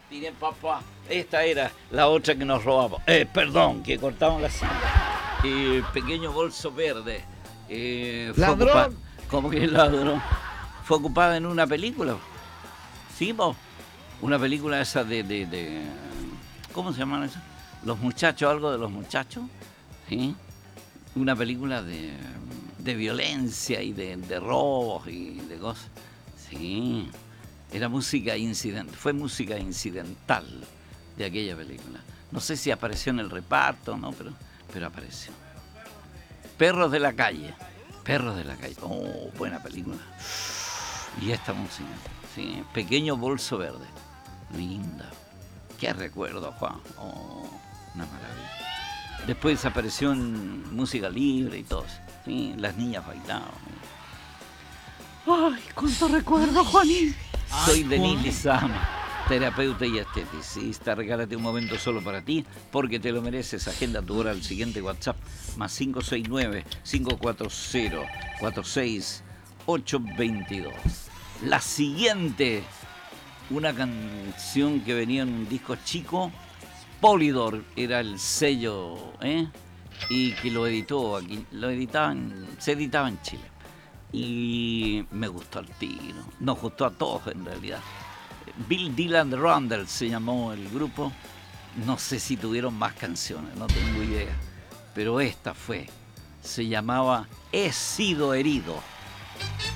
Diré, papá, esta era la otra que nos robamos. Perdón, que cortaban la cinta. Pequeño bolso verde. ¿Ladrón? ¿Cómo que ladrón? Fue ocupada en una película. ¿Sí, vos? Una película esa de ¿cómo se llaman esas? Los muchachos, algo de los muchachos. ¿Sí? Una película de violencia y de robos y de cosas. Sí. Era música incidental, fue música incidental de aquella película. No sé si apareció en el reparto, ¿no? Pero apareció. Perros de la calle. Perros de la calle. Oh, buena película. Y esta música. Sí. Pequeño bolso verde. Linda. Qué recuerdo, Juan. Oh, una maravilla. Después apareció en música libre y todo. Sí, las niñas bailaban. Ay, cuánto recuerdo, Juanín. Soy Denis Lizama, terapeuta y esteticista. Regálate un momento solo para ti, porque te lo mereces. Agenda tu hora al siguiente WhatsApp, más 569-540-46822. La siguiente, una canción que venía en un disco chico, Polydor era el sello, y que lo editó aquí, se editaba en Chile. Y me gustó al tiro, nos gustó a todos en realidad. Bill Dylan Rundle se llamó el grupo. No sé si tuvieron más canciones, no tengo idea, pero esta se llamaba He sido herido.